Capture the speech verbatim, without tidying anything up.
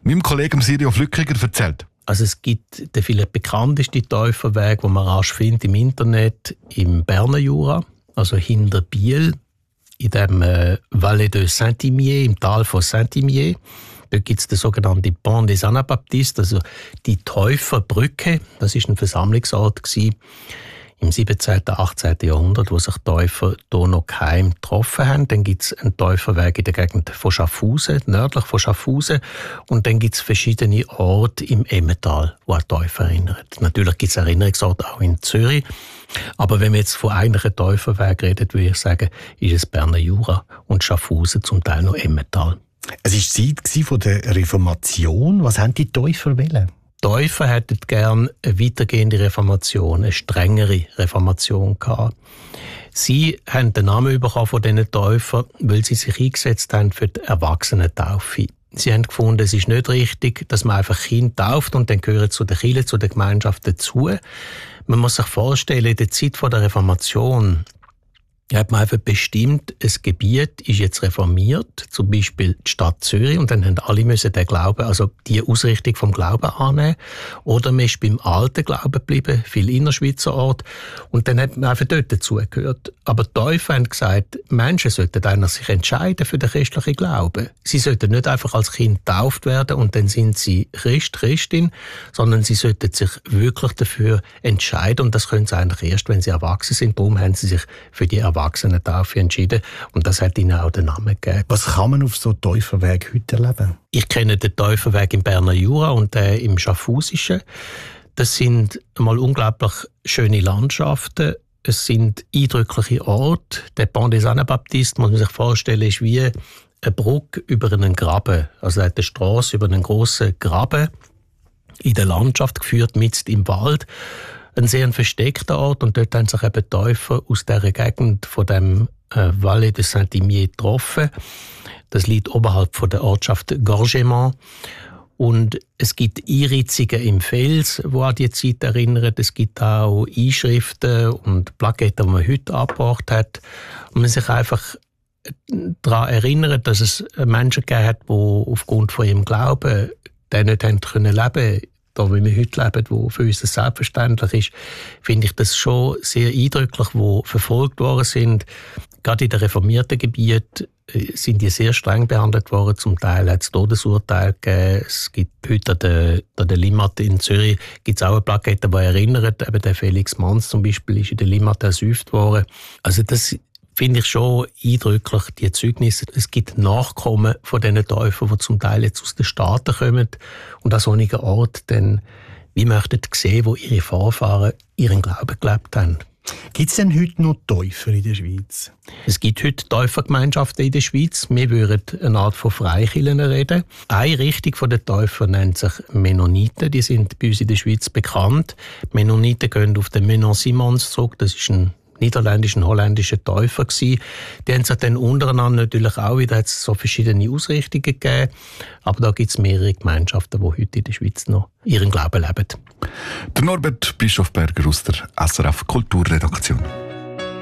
Meinem Kollegen Sirio Flückiger erzählt. Also es gibt den vielleicht bekanntesten Täuferweg, den man rasch findet im Internet, im Berner Jura, also hinter Biel, in dem äh, Valais de Saint-Imier, im Tal von Saint-Imier. Dort gibt es den sogenannten Pont des Anabaptistes, also die Täuferbrücke. Das ist ein Versammlungsort gewesen, im siebzehnten, achtzehnten Jahrhundert, wo sich Täufer hier noch geheim getroffen haben. Dann gibt es einen Täuferweg in der Gegend von Schaffhausen, nördlich von Schaffhausen. Und dann gibt es verschiedene Orte im Emmental, die an Täufer erinnern. Natürlich gibt es Erinnerungsorte auch in Zürich. Aber wenn wir jetzt von eigentlichen Täuferweg reden, würde ich sagen, ist es Berner Jura und Schaffhausen, zum Teil noch Emmental. Es war die Zeit der Reformation. Was haben die Täufer wollen? Die Täufer hätten gerne eine weitergehende Reformation, eine strengere Reformation gehabt. Sie haben den Namen bekommen von diesen Täufern, weil sie sich eingesetzt haben für die Erwachsenentaufe. Sie haben gefunden, es ist nicht richtig, dass man einfach Kinder tauft und dann gehören zu der Kirche, zu der Gemeinschaft dazu. Man muss sich vorstellen, in der Zeit der Reformation hat man einfach bestimmt, ein Gebiet ist jetzt reformiert, zum Beispiel die Stadt Zürich, und dann haben alle müssen den Glauben, also die Ausrichtung vom Glauben annehmen. Oder man ist beim alten Glauben geblieben, viel Innerschweizer Ort, und dann hat man einfach dort dazugehört. Aber die Täufer haben gesagt, Menschen sollten eigentlich sich entscheiden für den christlichen Glauben. Sie sollten nicht einfach als Kind getauft werden und dann sind sie Christ, Christin, sondern sie sollten sich wirklich dafür entscheiden, und das können sie eigentlich erst, wenn sie erwachsen sind. Darum haben sie sich für die Erwachsenentaufe entschieden, und das hat ihnen auch den Namen gegeben. Was kann man auf so Täuferweg heute erleben? Ich kenne den Täuferweg im Berner Jura und den im Schaffhausischen. Das sind mal unglaublich schöne Landschaften. Es sind eindrückliche Orte. Der Pont des Anabaptistes, muss man sich vorstellen, ist wie eine Brücke über einen Graben. Also er hat eine Strasse über einen grossen Graben in der Landschaft geführt, mitten im Wald. Ein sehr versteckter Ort, und dort haben sich eben Täufer aus dieser Gegend von dem äh, Valais de Saint-Imier getroffen. Das liegt oberhalb von der Ortschaft Gorgement. Und es gibt Einritzungen im Fels, die an die Zeit erinnern. Es gibt auch Einschriften und Plaketten, die man heute angebracht hat. Und man sich einfach daran erinnert, dass es Menschen gegeben hat, die aufgrund von ihrem Glauben den nicht haben können leben, da wie wir heute leben, wo für uns das selbstverständlich ist, finde ich das schon sehr eindrücklich, wo verfolgt worden sind. Gerade in den reformierten Gebieten sind die sehr streng behandelt worden. Zum Teil hat es Todesurteile gegeben. Es gibt heute an der, an der Limmat in Zürich gibt es auch eine Plakette, die erinnert, eben der Felix Manz zum Beispiel ist in der Limmat ersäuft worden. Also das finde ich schon eindrücklich, die Zeugnisse. Es gibt Nachkommen von diesen Täufern, die zum Teil jetzt aus den Staaten kommen und an solchen Orten dann wie möchten sehen, wo ihre Vorfahren ihren Glauben gelebt haben. Gibt es denn heute noch Täufer in der Schweiz? Es gibt heute Täufergemeinschaften in der Schweiz. Wir würden eine Art von Freikirchen reden. Eine Richtung der Täufer nennt sich Mennoniten. Die sind bei uns in der Schweiz bekannt. Mennoniten gehen auf den Menon Simons zurück. Das ist ein niederländischen, holländischen Täufer gewesen. Die haben sich dann untereinander natürlich auch wieder hat's so verschiedene Ausrichtungen gegeben. Aber da gibt es mehrere Gemeinschaften, die heute in der Schweiz noch ihren Glauben leben. Der Norbert Bischofberger aus der S R F Kulturredaktion.